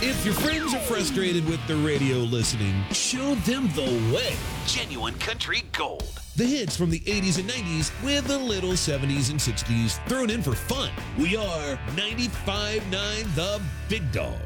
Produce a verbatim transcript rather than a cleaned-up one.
If your friends are frustrated with the radio listening, show them the way. Genuine Country Gold. The hits from the eighties and nineties with a little seventies and sixties thrown in for fun. We are ninety-five point nine The Big Dog.